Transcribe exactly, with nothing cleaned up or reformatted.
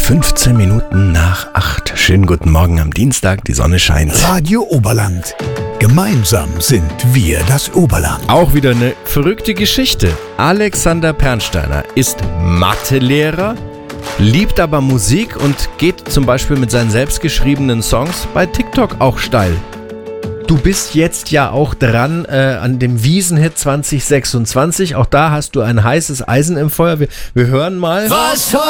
fünfzehn Minuten nach acht. Schönen guten Morgen am Dienstag, die Sonne scheint. Radio Oberland. Gemeinsam sind wir das Oberland. Auch wieder eine verrückte Geschichte. Alexander Pernsteiner ist Mathelehrer, liebt aber Musik und geht zum Beispiel mit seinen selbstgeschriebenen Songs bei TikTok auch steil. Du bist jetzt ja auch dran äh, an dem Wiesenhit zwanzig sechsundzwanzig. Auch da hast du ein heißes Eisen im Feuer. Wir, wir hören mal. Was